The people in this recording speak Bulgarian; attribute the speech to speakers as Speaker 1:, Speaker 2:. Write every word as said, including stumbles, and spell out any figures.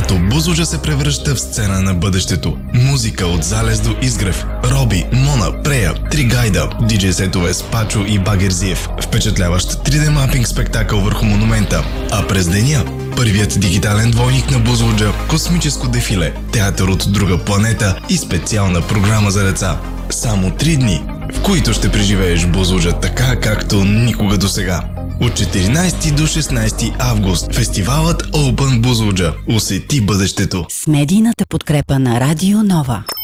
Speaker 1: когато Бузлуджа се превръща в сцена на бъдещето. Музика от Залез до Изгрев, Роби, Мона, Прея, Тригайда, диджей сетове с Пачо и Багерзиев, впечатляващ три Д мапинг спектакъл върху монумента. А през деня първият дигитален двойник на Бузлуджа, космическо дефиле, театър от друга планета и специална програма за деца. Само три дни, в които ще преживееш Бузлуджа така, както никога досега. От четиринайсети до шестнайсети август фестивалът Open Бузлуджа. Усети бъдещето.
Speaker 2: С медийната подкрепа на Радио Нова.